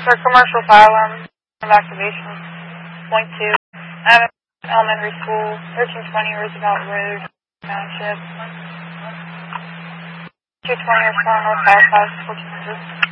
For commercial phylum of activation, point 2. Adams Elementary School, 1320 Roosevelt Road, Township. 220 or North Halifax, 1400.